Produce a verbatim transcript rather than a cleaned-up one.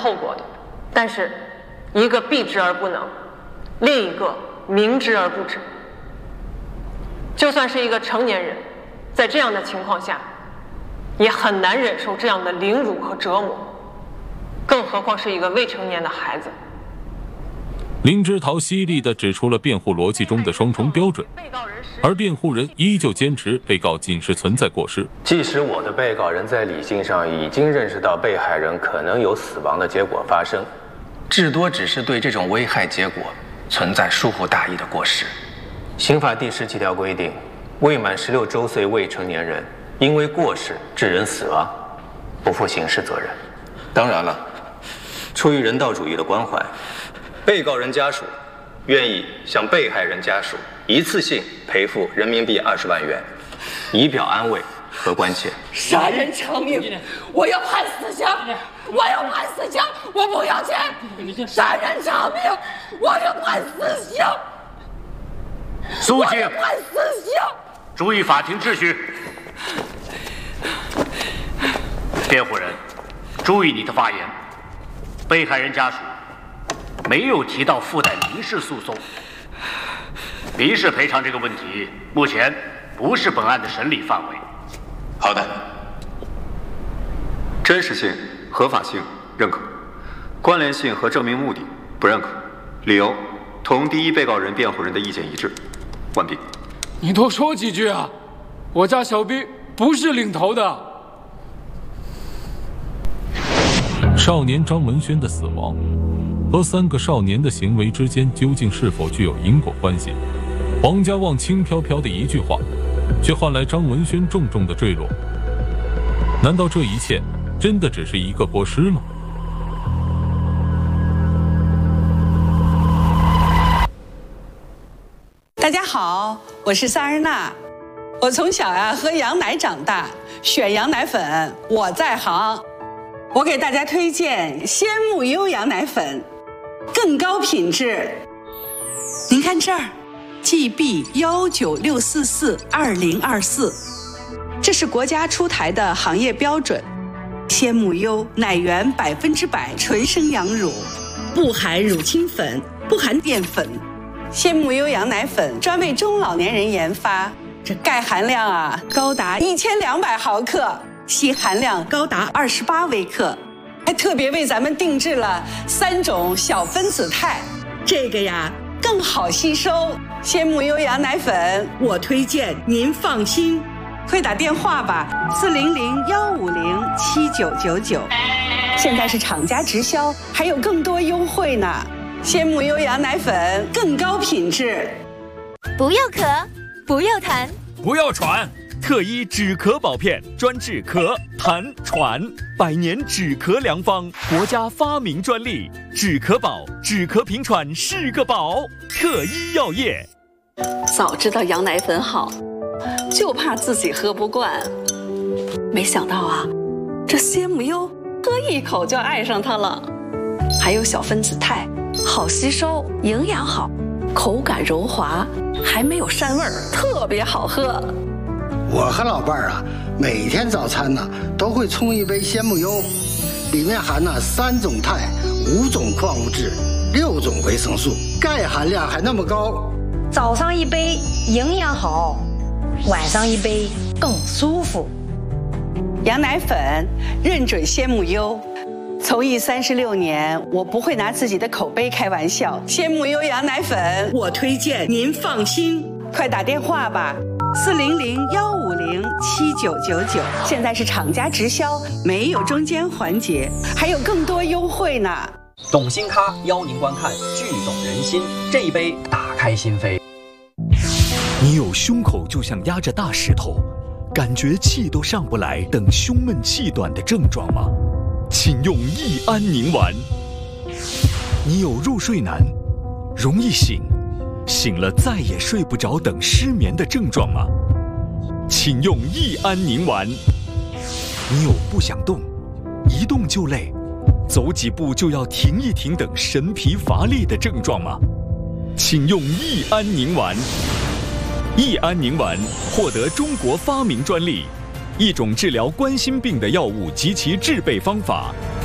后果的。但是，一个避之而不能，另一个明知而不知。就算是一个成年人，在这样的情况下，也很难忍受这样的凌辱和折磨，更何况是一个未成年的孩子。 林之桃犀利地指出了辩护逻辑中的双重标准，而辩护人依旧坚持被告仅是存在过失。 即使我的被告人在理性上已经认识到被害人可能有死亡的结果发生，至多只是对这种危害结果存在疏忽大意的过失。刑法第十七条规定，未满十六周岁未成年人因为过失致人死亡，不负刑事责任。当然了，出于人道主义的关怀，被告人家属愿意向被害人家属一次性赔付人民币二十万元，以表安慰和关切。 杀人偿命，我要判死刑！我要判死刑！我不要钱！杀人偿命，我要判死刑！ 肃静！ 判死刑！ 注意法庭秩序。辩护人，注意你的发言。被害人家属没有提到附带民事诉讼，民事赔偿这个问题目前不是本案的审理范围。 好的。 真实性、合法性认可，关联性和证明目的不认可。理由同第一被告人辩护人的意见一致。完毕。 你多说几句啊！我家小兵不是领头的。 少年张文轩的死亡和三个少年的行为之间究竟是否具有因果关系？黄家旺轻飘飘的一句话，却换来张文轩重重的坠落。难道这一切真的只是一个过失吗？ 大家好，我是萨日娜。我从小呀喝羊奶长大，选羊奶粉我在行。我给大家推荐鲜木优羊奶粉，更高品质。您看这儿 ，G B 幺九六四四二零二四，这是国家出台的行业标准。鲜木优奶源百分之百纯生羊乳，不含乳清粉，不含淀粉。鲜木优羊奶粉专为中老年人研发，这钙含量啊高达一千两百毫克，硒含量高达二十八微克，还特别为咱们定制了三种小分子肽，这个呀更好吸收。鲜木优羊奶粉，我推荐您放心，快打电话吧，四零零幺五零七九九九。现在是厂家直销，还有更多优惠呢。鲜木优羊奶粉更高品质。 不要咳，不要痰， 不要喘。特一止咳宝片，专治咳、痰、喘，百年止咳良方，国家发明专利。止咳宝，止咳平喘是个宝。特一药业。 早知道羊奶粉好，就怕自己喝不惯。没想到啊，这鲜木优喝一口就爱上它了。还有小分子肽，好吸收，营养好，口感柔滑，还没有膻味儿，特别好喝。 我和老伴儿啊，每天早餐呢都会冲一杯鲜木优，里面含了三种肽、五种矿物质、六种维生素，钙含量还那么高。 早上一杯营养好，晚上一杯更舒服。 羊奶粉认准鲜木优。从艺三十六年，我不会拿自己的口碑开玩笑。鲜木优羊奶粉，我推荐您放心，快打电话吧，四零零幺五零七九九九。现在是厂家直销，没有中间环节，还有更多优惠呢。 懂心咖邀您观看《剧懂人心》，这一杯打开心扉。 你有胸口就像压着大石头，感觉气都上不来，等胸闷气短的症状吗？请用益安宁丸。你有入睡难、容易醒、醒了再也睡不着等失眠的症状吗？请用益安宁丸。你有不想动、一动就累、走几步就要停一停等神疲乏力的症状吗？请用益安宁丸。益安宁丸获得中国发明专利。一种治疗冠心病的药物及其制备方法，